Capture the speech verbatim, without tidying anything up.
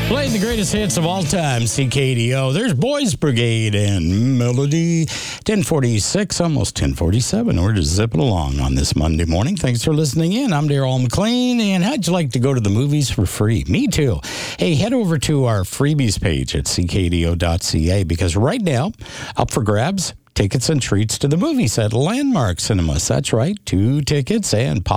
Playing the greatest hits of all time, C K D O. There's Boys Brigade and Melody. ten forty-six, almost ten forty-seven. We're just zipping along on this Monday morning. Thanks for listening in. I'm Darrell McLean, and how'd you like to go to the movies for free? Me too. Hey, head over to our freebies page at c k d o dot c a because right now, up for grabs, tickets and treats to the movies at Landmark Cinemas. That's right, two tickets and